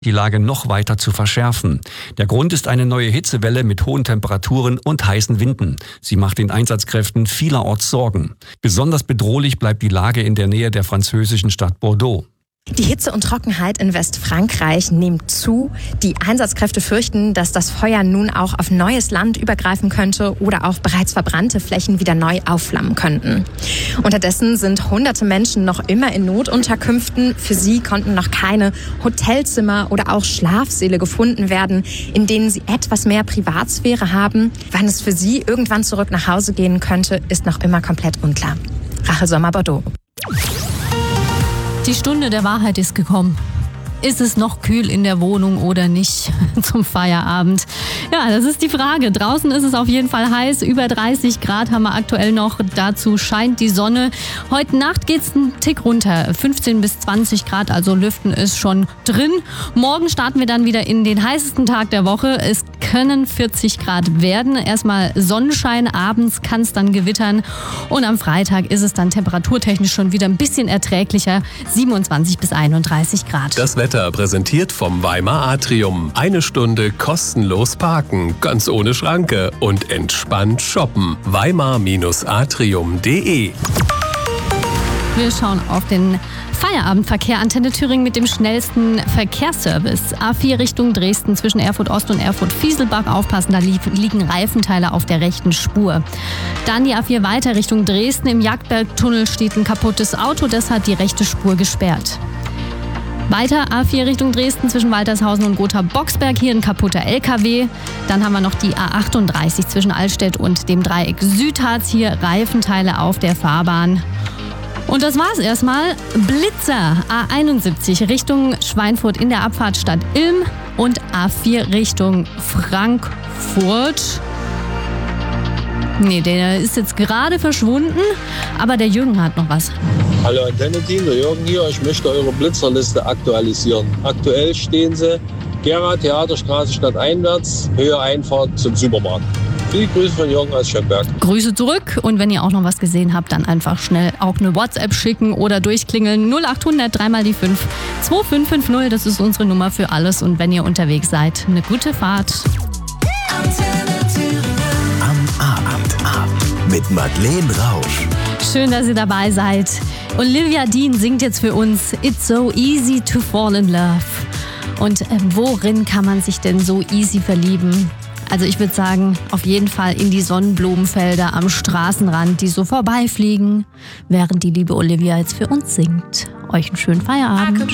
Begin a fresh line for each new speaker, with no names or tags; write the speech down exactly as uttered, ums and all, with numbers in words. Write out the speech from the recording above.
die Lage noch weiter zu verschärfen. Der Grund ist eine neue Hitzewelle mit hohen Temperaturen und heißen Winden. Sie macht den Einsatzkräften vielerorts Sorgen. Besonders bedrohlich bleibt die Lage in der Nähe der französischen Stadt Bordeaux.
Die Hitze und Trockenheit in Westfrankreich nimmt zu. Die Einsatzkräfte fürchten, dass das Feuer nun auch auf neues Land übergreifen könnte oder auch bereits verbrannte Flächen wieder neu aufflammen könnten. Unterdessen sind hunderte Menschen noch immer in Notunterkünften. Für sie konnten noch keine Hotelzimmer oder auch Schlafsäle gefunden werden, in denen sie etwas mehr Privatsphäre haben. Wann es für sie irgendwann zurück nach Hause gehen könnte, ist noch immer komplett unklar. Rachel Sommer, Bordeaux.
Die Stunde der Wahrheit ist gekommen. Ist es noch kühl in der Wohnung oder nicht zum Feierabend? Ja, das ist die Frage. Draußen ist es auf jeden Fall heiß. Über dreißig Grad haben wir aktuell noch. Dazu scheint die Sonne. Heute Nacht geht's einen Tick runter. fünfzehn bis zwanzig Grad, also Lüften ist schon drin. Morgen starten wir dann wieder in den heißesten Tag der Woche. Es können vierzig Grad werden. Erstmal Sonnenschein, abends kann es dann gewittern. Und am Freitag ist es dann temperaturtechnisch schon wieder ein bisschen erträglicher. siebenundzwanzig bis einunddreißig Grad.
Das Wetter präsentiert vom Weimar Atrium. Eine Stunde kostenlos parken, ganz ohne Schranke und entspannt shoppen. weimar Atrium punkt de.
Wir schauen auf den Feierabendverkehr. Antenne Thüringen mit dem schnellsten Verkehrsservice. A vier Richtung Dresden zwischen Erfurt Ost und Erfurt Fieselbach. Aufpassen, da liegen Reifenteile auf der rechten Spur. Dann die A vier weiter Richtung Dresden. Im Jagdbergtunnel steht ein kaputtes Auto, das hat die rechte Spur gesperrt. Weiter A vier Richtung Dresden zwischen Waltershausen und Gotha-Boxberg. Hier ein kaputter L K W. Dann haben wir noch die A achtunddreißig zwischen Altstedt und dem Dreieck Südharz. Hier Reifenteile auf der Fahrbahn. Und das war's erstmal. Blitzer A einundsiebzig Richtung Schweinfurt in der Abfahrt Stadt Ilm und A vier Richtung Frankfurt. Nee, der ist jetzt gerade verschwunden, aber der Jürgen hat noch was.
Hallo Antenne-Team, der Jürgen hier. Ich möchte eure Blitzerliste aktualisieren. Aktuell stehen sie Gera, Theaterstraße stadteinwärts, Höhe Einfahrt zum Supermarkt. Viele Grüße von Jürgen aus Schöpberg.
Grüße zurück und wenn ihr auch noch was gesehen habt, dann einfach schnell auch eine WhatsApp schicken oder durchklingeln. null achthundert drei mal die fünf zwei fünf fünf null, das ist unsere Nummer für alles. Und wenn ihr unterwegs seid, eine gute Fahrt.
Am Abend mit Madeleine Rausch.
Schön, dass ihr dabei seid. Olivia Dean singt jetzt für uns It's so easy to fall in love. Und äh, worin kann man sich denn so easy verlieben? Also ich würde sagen, auf jeden Fall in die Sonnenblumenfelder am Straßenrand, die so vorbeifliegen, während die liebe Olivia jetzt für uns singt. Euch einen schönen Feierabend.